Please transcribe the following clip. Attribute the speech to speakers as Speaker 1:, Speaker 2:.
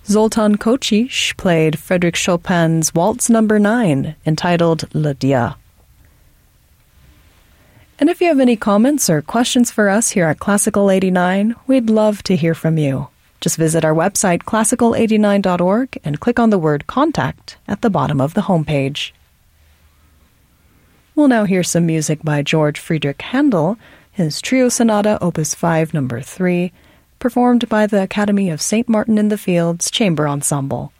Speaker 1: Zoltan Kocsis played Frédéric Chopin's Waltz No. 9, entitled Le Dia. And if you have any comments or questions for us here at Classical 89, we'd love to hear from you. Just visit our website, classical89.org, and click on the word Contact at the bottom of the homepage. We'll now hear some music by George Friedrich Handel, his Trio Sonata Opus 5 No. 3, performed by the Academy of St. Martin-in-the-Fields Chamber Ensemble.